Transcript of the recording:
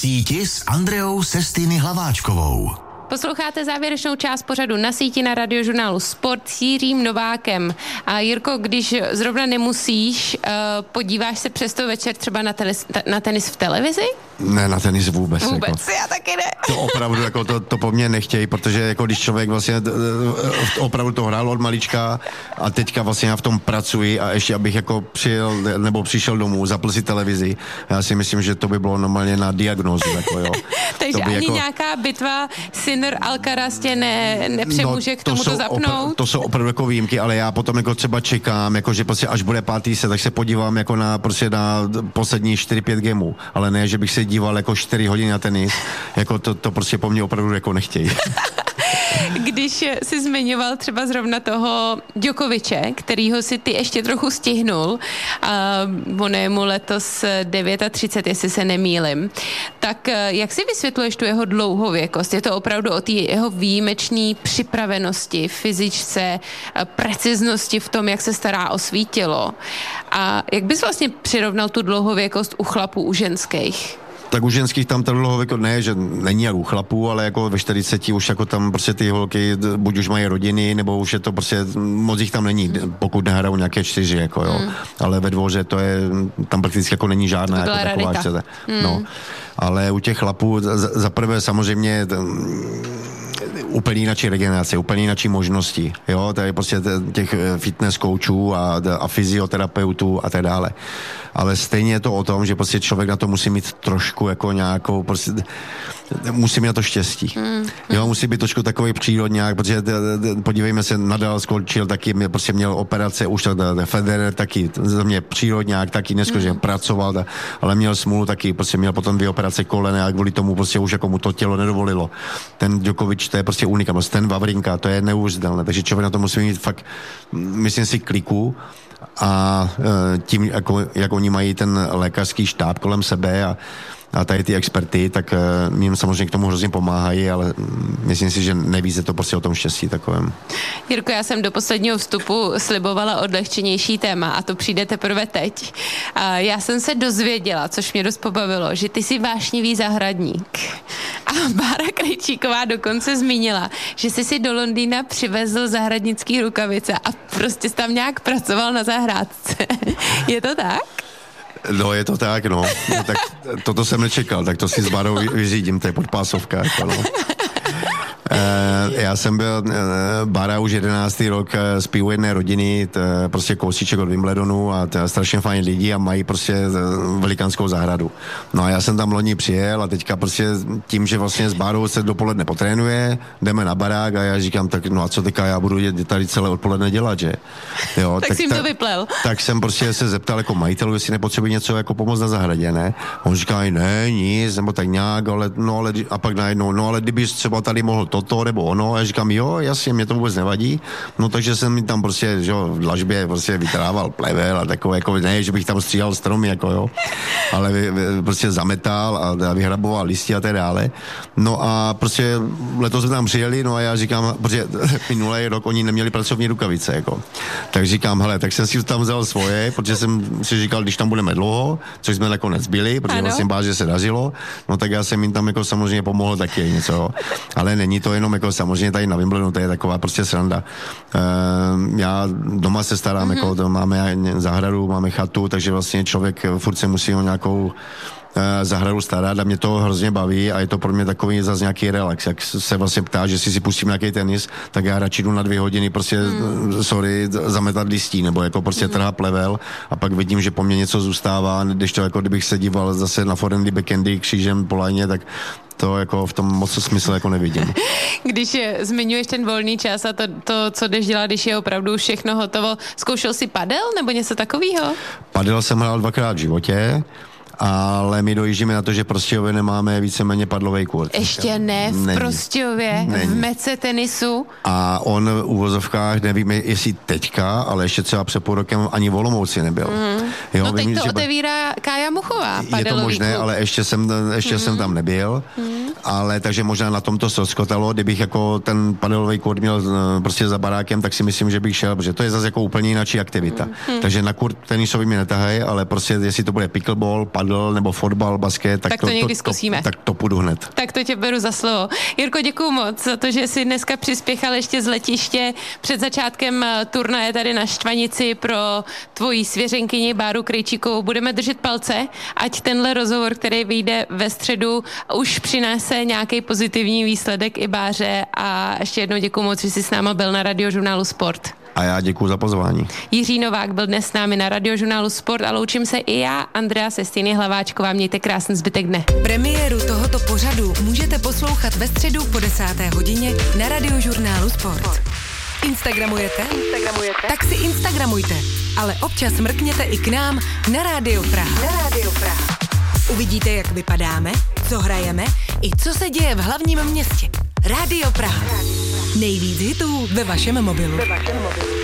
síti s Andreou Sestiny Hlaváčkovou. Posloucháte závěrečnou část pořadu Na síti na Radiožurnálu Sport s Jiřím Novákem. A Jirko, když zrovna nemusíš, podíváš se přesto večer třeba na tenis v televizi? Ne, na tenis vůbec. Vůbec, já taky ne. To opravdu, jako to po mně nechtějí, protože jako když člověk vlastně opravdu to hrál od malička a teďka vlastně já v tom pracuji a ještě abych jako přišel domů, zapl si televizi, já si myslím, že to by bylo normálně na diagnózu. Jako, jo. Takže ani jako nějaká bitva Sinner Alcaraz tě nepřemůže k tomu to zapnout? To jsou opravdu jako výjimky, ale já potom jako třeba čekám, jako že prostě až bude pátý set, tak se podívám jako na poslední 4-5 gemů, ale ne, že bych se díval jako 4 hodiny na tenis, jako to prostě po mně opravdu jako nechtějí. Když jsi zmiňoval třeba zrovna toho Djokoviče, kterýho si ty ještě trochu stihnul, on je mu letos 39, jestli se nemýlim, tak jak si vysvětluješ tu jeho dlouhověkost? Je to opravdu o té jeho výjimečné připravenosti, fyzičce, preciznosti v tom, jak se stará o svý tělo? A jak bys vlastně přirovnal tu dlouhověkost u chlapů, u ženských? Tak u ženských tam ta dlouhověkost, ne, že není jak u chlapů, ale jako ve 40 už jako tam prostě ty holky buď už mají rodiny, nebo už je to prostě, moc jich tam není, pokud nehrajou nějaké 4, jako jo. Ale ve dvoře to je, tam prakticky jako není žádná jako taková čtete. No. Ale u těch chlapů za prvé samozřejmě úplně jináčí regenerace, úplně jináčí možnosti, jo, tady prostě těch fitness coachů a fyzioterapeutů a tak dále. Ale stejně je to o tom, že prostě člověk na to musí mít trošku jako nějakou, prostě musí mít na to štěstí. Jo, musí být trošku takový přírodňák, protože podívejme se, Nadal skončil taky, prostě měl operace, už Federer taky, za mě přírodňák taky, že pracoval, ale měl smůlu taky, prostě měl potom 2 operace kolene a kvůli tomu prostě už jako mu to tělo nedovolilo. Ten Djokovič, to je prostě unikátnost, ten Wawrinka, to je neuvěřitelné, takže člověk na to musí mít fakt, myslím si, kliku a tím, jak oni mají ten lékařský štáb kolem sebe a tady ty experty, tak jim samozřejmě k tomu hrozně pomáhají, ale myslím si, že nejvíc je to prostě o tom štěstí takovém. Jirko, já jsem do posledního vstupu slibovala odlehčenější téma a to přijde teprve teď. Já jsem se dozvěděla, což mě dost pobavilo, že ty jsi vášnivý zahradník. A Bára Krejčíková dokonce zmínila, že jsi si do Londýna přivezl zahradnický rukavice a prostě jsi tam nějak pracoval na zahrádce. Je to tak? No, je to tak, no. Tak toto jsem nečekal, tak to si s Bárou vyřídím, to je podpásovka, jako no. Já jsem byl, Bára už 11. rok zpívu jedné rodiny, prostě kousíček od Wimbledonu a strašně fajn lidi a mají prostě velikánskou zahradu. No a já jsem tam loni přijel a teďka prostě tím, že vlastně s Bárou se dopoledne potrénuje, jdeme na barák a já říkám, tak no a co teďka já budu tady celé odpoledne dělat, že? Jo, tak jsi jim to vyplel. Tak jsem prostě se zeptal jako majitelů, jestli nepotřebuji něco jako pomoct na zahradě, ne? On říká, ne, nic, nebo tak nějak, ale a pak najednou, no ale kdybys třeba tady mohl toto nebo ono, a já říkám, jo, jasně, mě to vůbec nevadí, no takže jsem mi tam prostě, že v dlažbě prostě vytrával plevel a takové, jako ne, že bych tam stříhal stromy, jako jo, ale prostě zametal a vyhraboval listy a tak dále. No a prostě letos jsme tam přijeli, no a já říkám, protože minulý rok oni neměli pracovní rukavice, jako. Tak říkám, hele, tak jsem si tam vzal svoje, protože jsem si říkal, když tam budeme dlouho, což jsme nakonec byli, protože vlastně bál, že se dařilo, no tak já jsem jim tam jako samozřejmě pomohl taky něco, ale není to jenom jako samozřejmě tady na Wimbledonu, to je taková prostě sranda. Já doma se starám, jako máme zahradu, máme chatu, takže vlastně člověk furt se musí o nějakou zahradu starat a mě to hrozně baví a je to pro mě takový zase nějaký relax. Jak se vlastně ptá, že si pustím nějaký tenis, tak já radši jdu na 2 hodiny prostě, zametat listí, nebo jako prostě trhat plevel a pak vidím, že po mně něco zůstává, když to jako kdybych se díval zase na forehandy, backhandy křížem po lajně, tak to jako v tom moc smysl jako nevidím. Když zmiňuješ ten volný čas a to, co jdeš dělat, když je opravdu všechno hotovo, zkoušel jsi padel nebo něco takového? Padel jsem hrál 2krát v životě, ale my dojíždíme na to, že v Prostějově nemáme víceméně padlovej kurz. Ještě ne v Prostějově, v mece tenisu. A on v uvozovkách, nevíme, jestli teďka, ale ještě třeba před půl rokem ani v Olomouci nebyl. Jo, no teď to otevírá Kája Muchová. Je to možné, ale ještě jsem tam nebyl. ale takže možná na tom to ztroskotalo, kdybych jako ten padelový kurt měl prostě za barákem, tak si myslím, že bych šel, protože to je zase jako úplně jináčí aktivita. Takže na kurt tenisový mi netahaj, ale prostě jestli to bude pickleball, padel nebo fotbal, basket, tak to někdy zkusíme. Tak to půjdu hned. Tak to tě beru za slovo. Jirko, děkuju moc za to, že jsi dneska přispěchal ještě z letiště před začátkem turnaje tady na Štvanici pro tvoji svěřenkyni Báru Krejčíkovou. Budeme držet palce, ať tenhle rozhovor, který vyjde ve středu, už přinese nějaký pozitivní výsledek i Báře a ještě jednou děkuju moc, že jsi s náma byl na Radiožurnálu Sport. A já děkuju za pozvání. Jiří Novák byl dnes s námi na Radiožurnálu Sport a loučím se i já, Andrea Sestiny Hlaváčková. Mějte krásný zbytek dne. Premiéru tohoto pořadu můžete poslouchat ve středu po 10. hodině na Radiožurnálu Sport. Instagramujete? Tak si instagramujte, ale občas mrkněte i k nám na Rádio Praha. Uvidíte, jak vypadáme, co hrajeme i co se děje v hlavním městě. Rádio Praha. Nejvíc hitů ve vašem mobilu.